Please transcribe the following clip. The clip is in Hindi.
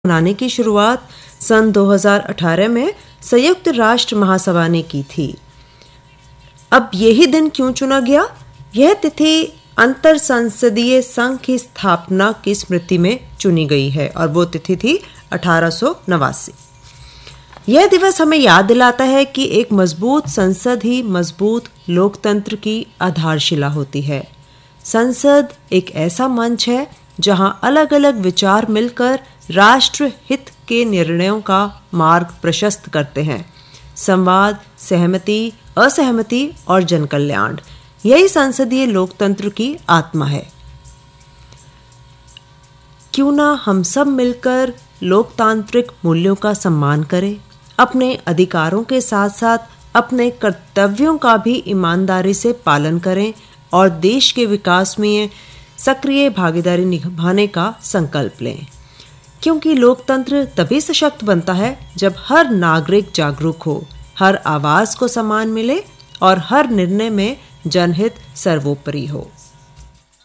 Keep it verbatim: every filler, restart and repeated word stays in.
मनाने की शुरुआत सन दो हज़ार अठारह में संयुक्त राष्ट्र महासभा ने की थी। अब यही दिन क्यों चुना गया? यह तिथि अंतर संसदीय संघ की स्थापना की स्मृति में चुनी गई है और वो तिथि थी अठारह सौ नवासी। यह दिवस हमें याद दिलाता है कि एक मजबूत संसद ही मजबूत लोकतंत्र की आधारशिला होती है। संसद एक ऐसा मंच है जहां अलग अलग विचार मिलकर राष्ट्र हित के निर्णयों का मार्ग प्रशस्त करते हैं। संवाद, सहमति, असहमति और जनकल्याण, यही संसदीय लोकतंत्र की आत्मा है। क्यों ना हम सब मिलकर लोकतांत्रिक मूल्यों का सम्मान करें, अपने अधिकारों के साथ साथ अपने कर्तव्यों का भी ईमानदारी से पालन करें और देश के विकास में सक्रिय भागीदारी निभाने का संकल्प लें। क्योंकि लोकतंत्र तभी सशक्त बनता है जब हर नागरिक जागरूक हो, हर आवाज को सम्मान मिले और हर निर्णय में जनहित सर्वोपरि हो।